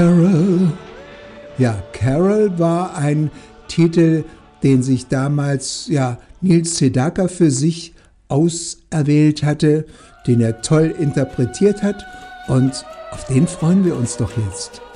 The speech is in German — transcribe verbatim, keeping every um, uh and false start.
Carol. Ja, Carol war ein Titel, den sich damals ja, Neil Sedaka für sich auserwählt hatte, den er toll interpretiert hat, und auf den freuen wir uns doch jetzt.